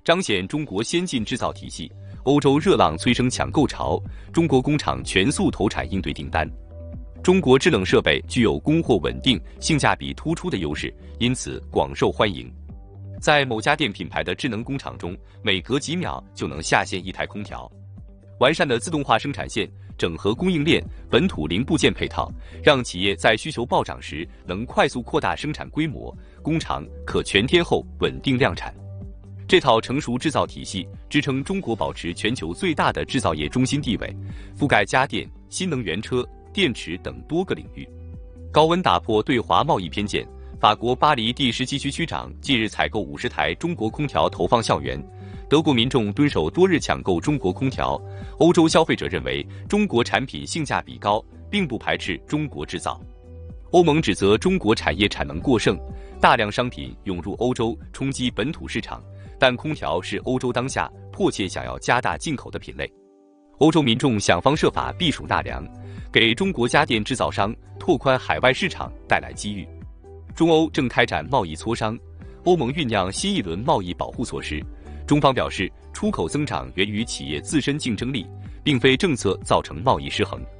彰显中国先进制造体系。欧洲热浪催生抢购潮，中国工厂全速投产应对订单。中国制冷设备具有供货稳定、性价比突出的优势，因此广受欢迎。在某家电品牌的智能工厂中，每隔几秒就能下线一台空调。完善的自动化生产线、整合供应链、本土零部件配套，让企业在需求暴涨时能快速扩大生产规模，工厂可全天候稳定量产。这套成熟制造体系支撑中国保持全球最大的制造业中心地位，覆盖家电、新能源车、电池等多个领域。高温打破对华贸易偏见。法国巴黎第17区区长近日采购50台中国空调投放校园。德国民众蹲守多日抢购中国空调。欧洲消费者认为中国产品性价比高，并不排斥中国制造。欧盟指责中国产业产能过剩，大量商品涌入欧洲，冲击本土市场。但空调是欧洲当下迫切想要加大进口的品类。欧洲民众想方设法避暑纳凉，给中国家电制造商拓宽海外市场带来机遇。中欧正开展贸易磋商，欧盟酝酿新一轮贸易保护措施。中方表示，出口增长源于企业自身竞争力，并非政策造成贸易失衡。